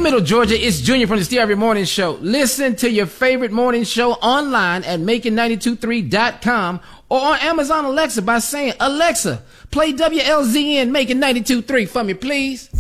Middle Georgia, it's Junior from the Steve Harvey Morning Show. Listen to your favorite morning show online at making923.com or on Amazon Alexa by saying, Alexa, play WLZN Making 92.3 for me, please.